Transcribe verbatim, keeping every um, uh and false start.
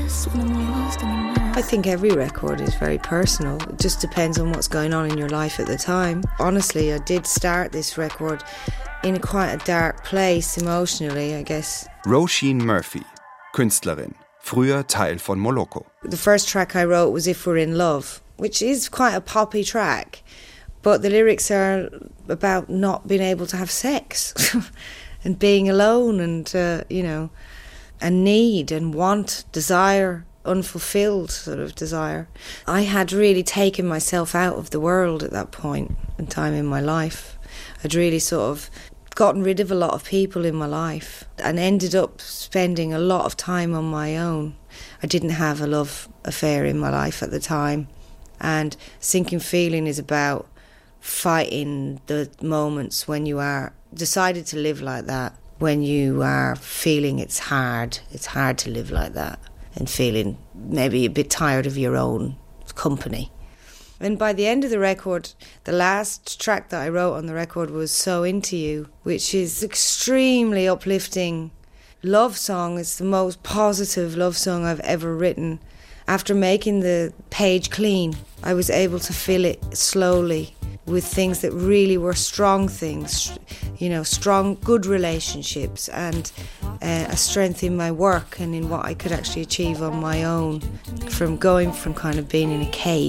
I think every record is very personal. It just depends on what's going on in your life at the time. Honestly, I did start this record in a quite a dark place emotionally, I guess. Roisin Murphy, Künstlerin, früher Teil von Moloko. The first track I wrote was If We're in Love, which is quite a poppy track, but the lyrics are about not being able to have sex and being alone and, uh, you know, and need and want, desire, unfulfilled sort of desire. I had really taken myself out of the world at that point in time in my life. I'd really sort of gotten rid of a lot of people in my life and ended up spending a lot of time on my own. I didn't have a love affair in my life at the time. And Sinking Feeling is about fighting the moments when you are decided to live like that, when you are feeling it's hard, it's hard to live like that, and feeling maybe a bit tired of your own company. And by the end of the record, the last track that I wrote on the record was So Into You, which is extremely uplifting love song. It's the most positive love song I've ever written. After making the page clean, I was able to fill it slowly with things that really were strong things, you know, strong, good relationships and uh, a strength in my work and in what I could actually achieve on my own, from going from kind of being in a cave